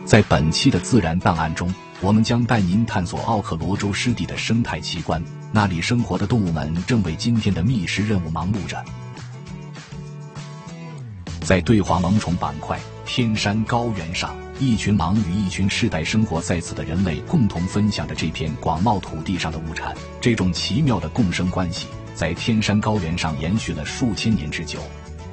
在本期的自然档案中，我们将带您探索奥克罗州湿地的生态奇观，那里生活的动物们正为今天的觅食任务忙碌着。在对话萌宠板块，天山高原上，一群蟒与一群世代生活在此的人类共同分享着这片广袤土地上的物产。这种奇妙的共生关系在天山高原上延续了数千年之久，